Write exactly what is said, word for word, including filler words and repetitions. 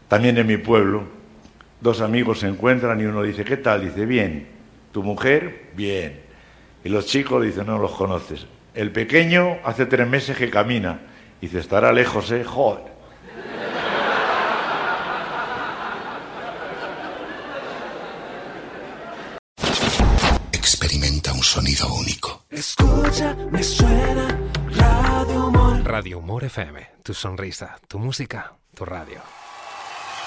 También en mi pueblo, dos amigos se encuentran y uno dice, ¿qué tal? Dice, bien. ¿Tu mujer? Bien. Y los chicos dicen, no los conoces. El pequeño hace tres meses que camina. Dice, estará lejos, ¿eh? Joder. Experimenta un sonido único. Escucha, me suena Radio Humor. Radio Humor F M. Tu sonrisa, tu música, tu radio.